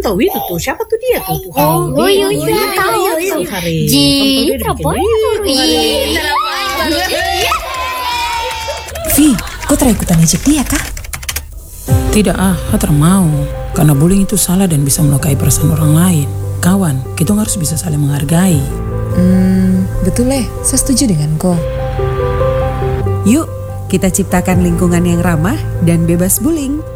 tahu itu tuh siapa tuh dia tuh? Tahu. Ji, Vi, kau terakhir ikutan ejek dia kah? Tidak Hatar mau. Karena bullying itu salah dan bisa melukai perasaan orang lain. Kawan, kita harus bisa saling menghargai. Betul saya setuju dengan kau. Yuk, kita ciptakan lingkungan yang ramah dan bebas bullying.